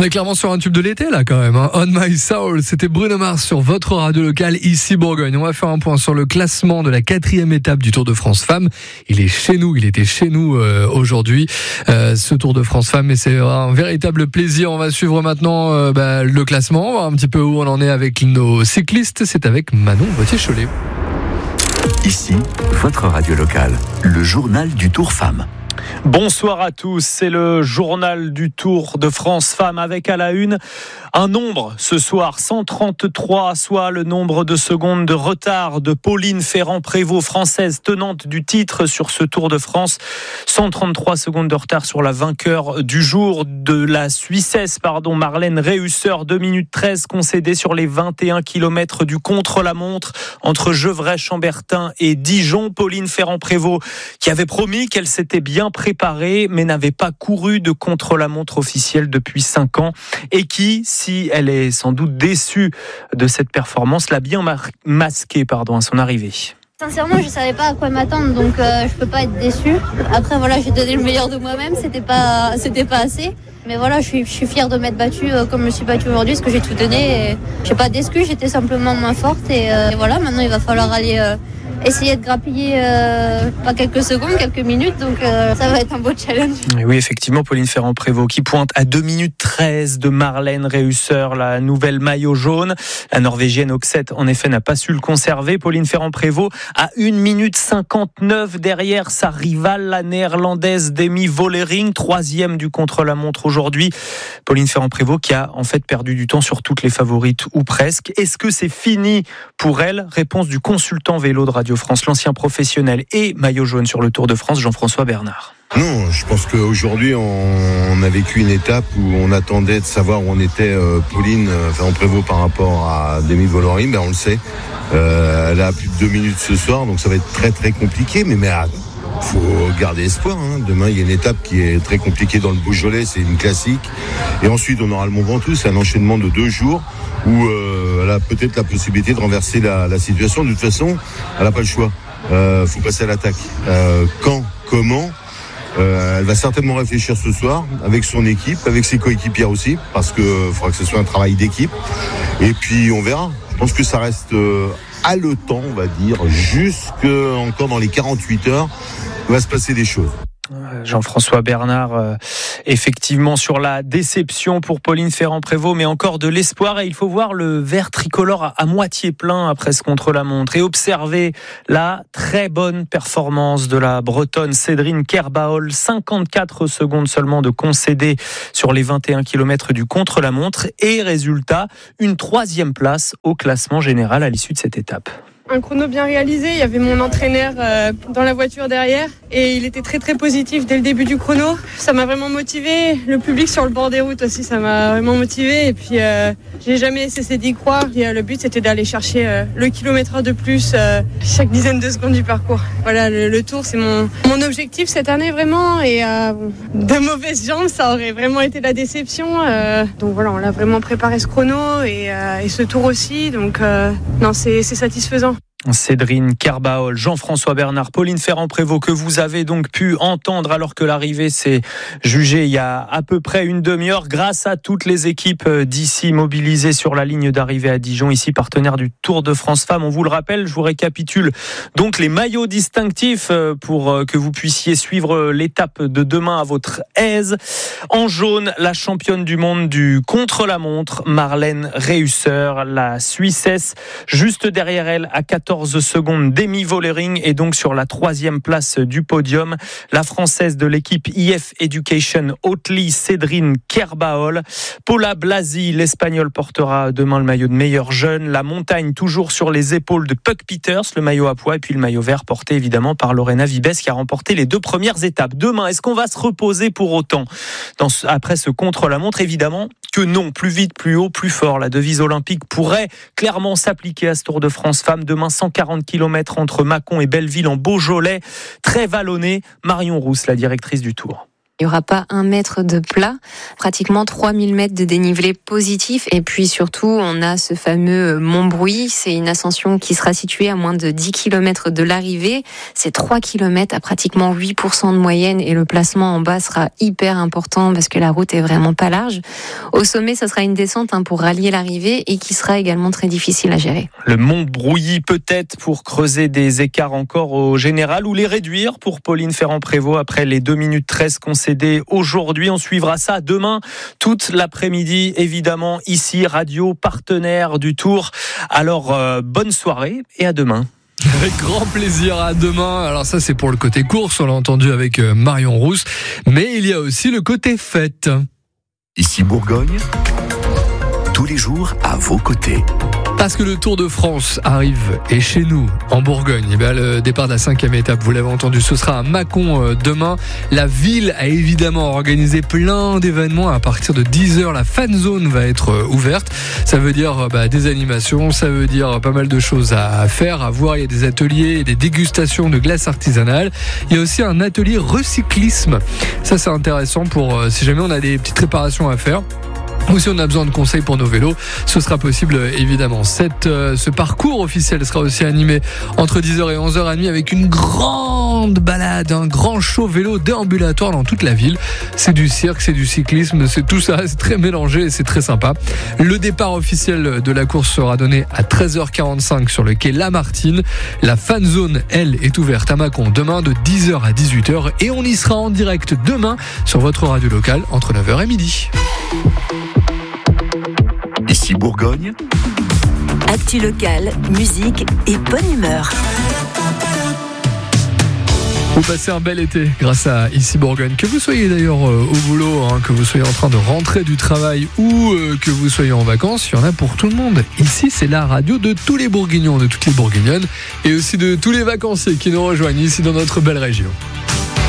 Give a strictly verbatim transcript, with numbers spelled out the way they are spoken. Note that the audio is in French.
On est clairement sur un tube de l'été là quand même, hein. On My Soul, c'était Bruno Mars sur votre radio locale ici Bourgogne. On va faire un point sur le classement de la quatrième étape du Tour de France Femmes. Il est chez nous, il était chez nous euh, aujourd'hui, euh, ce Tour de France Femmes, et c'est un véritable plaisir. On va suivre maintenant euh, bah, le classement, voir un petit peu où on en est avec nos cyclistes. C'est avec Manon Vautier-Cholet. Ici, votre radio locale, le journal du Tour Femmes. Bonsoir à tous, c'est le journal du Tour de France Femmes avec à la une un nombre ce soir, cent trente-trois, soit le nombre de secondes de retard de Pauline Ferrand-Prévot, française tenante du titre sur ce Tour de France. cent trente-trois secondes de retard sur la vainqueur du jour de la Suissesse, pardon, Marlène Reusser, deux minutes treize concédées sur les vingt et un kilomètres du contre-la-montre entre Gevrey-Chambertin et Dijon. Pauline Ferrand-Prévot qui avait promis qu'elle s'était bien préparée mais n'avait pas couru de contre-la-montre officielle depuis cinq ans et qui, si elle est sans doute déçue de cette performance, l'a bien mar- masquée pardon, à son arrivée. Sincèrement, je savais pas à quoi m'attendre, donc euh, je peux pas être déçue. Après, voilà, j'ai donné le meilleur de moi-même, c'était pas, c'était pas assez. Mais voilà, je suis, je suis fière de m'être battue euh, comme je me suis battue aujourd'hui, parce que j'ai tout donné. Et j'ai pas d'excuses, j'étais simplement moins forte. Et, euh, et voilà, maintenant il va falloir aller euh, essayer de grappiller euh, pas quelques secondes, quelques minutes. Donc euh, ça va être un beau challenge. Et oui, effectivement, Pauline Ferrand-Prévot qui pointe à deux minutes treize de Marlène Reusser, la nouvelle maillot jaune. La Norvégienne Oxette, en effet, n'a pas su le conserver. Pauline Ferrand-Prévot à une minute cinquante-neuf derrière sa rivale, la néerlandaise Demi Vollering, troisième du contre-la-montre aujourd'hui. Pauline Ferrand-Prévot qui a en fait perdu du temps sur toutes les favorites ou presque. Est-ce que c'est fini pour elle ? Réponse du consultant vélo de Radio France, l'ancien professionnel et maillot jaune sur le Tour de France, Jean-François Bernard. Non, je pense qu'aujourd'hui on a vécu une étape où on attendait de savoir où on était euh, Pauline euh, Ferrand-Prévot par rapport à Demi Vollering, ben on le sait. Euh, elle a plus de deux minutes ce soir, donc ça va être très très compliqué, mais mais ah, faut garder espoir. Hein. Demain il y a une étape qui est très compliquée dans le Beaujolais, c'est une classique, et ensuite on aura le Mont Ventoux, c'est un enchaînement de deux jours où euh, elle a peut-être la possibilité de renverser la, la situation. De toute façon, elle n'a pas le choix. Euh, faut passer à l'attaque. Euh, quand, comment euh, Elle va certainement réfléchir ce soir avec son équipe, avec ses coéquipières aussi, parce que euh, faudra que ce soit un travail d'équipe. Et puis on verra. Je pense que ça reste euh, haletant, on va dire, jusque encore dans les quarante-huit heures, il va se passer des choses. Jean-François Bernard, euh, effectivement sur la déception pour Pauline Ferrand-Prévot, mais encore de l'espoir, et il faut voir le verre tricolore à, à moitié plein après ce contre-la-montre et observer la très bonne performance de la Bretonne Cédrine Kerbaol, cinquante-quatre secondes seulement de concédé sur les vingt et un kilomètres du contre-la-montre, et résultat, une troisième place au classement général à l'issue de cette étape. Un chrono bien réalisé, il y avait mon entraîneur euh, dans la voiture derrière et il était très très positif dès le début du chrono. Ça m'a vraiment motivé, le public sur le bord des routes aussi, ça m'a vraiment motivé et puis euh, j'ai jamais cessé d'y croire. Et, euh, le but c'était d'aller chercher euh, le kilomètre heure de plus euh, chaque dizaine de secondes du parcours. Voilà, le, le tour c'est mon, mon objectif cette année vraiment, et euh, de mauvaises jambes ça aurait vraiment été la déception. Euh, donc voilà, on l'a vraiment préparé ce chrono et, euh, et ce tour aussi, donc euh, non c'est, c'est satisfaisant. Cédrine Kerbaol, Jean-François Bernard, Pauline Ferrand-Prévot, que vous avez donc pu entendre alors que l'arrivée s'est jugée il y a à peu près une demi-heure, grâce à toutes les équipes d'ici mobilisées sur la ligne d'arrivée à Dijon, ici partenaire du Tour de France Femmes. On vous le rappelle, je vous récapitule donc les maillots distinctifs pour que vous puissiez suivre l'étape de demain à votre aise. En jaune, la championne du monde du contre-la-montre, Marlène Reusser, la Suissesse, juste derrière elle à quatorze secondes, Demi Vollering est donc sur la troisième place du podium. La française de l'équipe I F Education Oatly, Cédrine Kerbaol. Paula Blasi, l'espagnol, portera demain le maillot de meilleure jeune. La montagne toujours sur les épaules de Puck Peters, le maillot à pois, et puis le maillot vert porté évidemment par Lorena Vibes qui a remporté les deux premières étapes. Demain, est-ce qu'on va se reposer pour autant dans ce, après ce contre-la-montre? Évidemment que non, plus vite, plus haut, plus fort. La devise olympique pourrait clairement s'appliquer à ce Tour de France Femmes. Demain, cent quarante kilomètres entre Mâcon et Belleville en Beaujolais, très vallonné. Marion Rousse, la directrice du Tour. Il n'y aura pas un mètre de plat, pratiquement trois mille mètres de dénivelé positif. Et puis surtout, on a ce fameux Mont Brouilly. C'est une ascension qui sera située à moins de dix kilomètres de l'arrivée. C'est trois kilomètres à pratiquement huit pour cent de moyenne. Et le placement en bas sera hyper important parce que la route est vraiment pas large. Au sommet, ça sera une descente hein, pour rallier l'arrivée et qui sera également très difficile à gérer. Le Mont Brouilly peut-être pour creuser des écarts encore au général ou les réduire pour Pauline Ferrand-Prévot après les deux minutes treize concédées aujourd'hui. On suivra ça demain, toute l'après-midi, évidemment, ici, radio partenaire du Tour. Alors, euh, bonne soirée et à demain. Avec grand plaisir, à demain. Alors ça, c'est pour le côté course, on l'a entendu avec Marion Rousse. Mais il y a aussi le côté fête. Ici Bourgogne, tous les jours à vos côtés. Parce que le Tour de France arrive et chez nous, en Bourgogne, eh bien, le départ de la cinquième étape, vous l'avez entendu, ce sera à Mâcon demain. La ville a évidemment organisé plein d'événements. À partir de dix heures, la fan zone va être ouverte. Ça veut dire bah, des animations, ça veut dire pas mal de choses à faire, à voir. Il y a des ateliers et des dégustations de glace artisanale. Il y a aussi un atelier recyclisme. Ça, c'est intéressant pour euh, si jamais on a des petites réparations à faire. Ou si on a besoin de conseils pour nos vélos, ce sera possible évidemment. Cette, euh, ce parcours officiel sera aussi animé entre dix heures et onze heures trente avec une grande balade, un grand show vélo déambulatoire dans toute la ville. C'est du cirque, c'est du cyclisme, c'est tout ça, c'est très mélangé et c'est très sympa. Le départ officiel de la course sera donné à treize heures quarante-cinq sur le quai Lamartine. La fan zone, elle, est ouverte à Mâcon demain de dix heures à dix-huit heures et on y sera en direct demain sur votre radio locale entre neuf heures et midi. Ici Bourgogne, actu locale, musique et bonne humeur. Vous passez un bel été grâce à Ici Bourgogne. Que vous soyez d'ailleurs euh, au boulot, hein, que vous soyez en train de rentrer du travail ou euh, que vous soyez en vacances, il y en a pour tout le monde. Ici, c'est la radio de tous les Bourguignons, de toutes les Bourguignonnes et aussi de tous les vacanciers qui nous rejoignent ici dans notre belle région.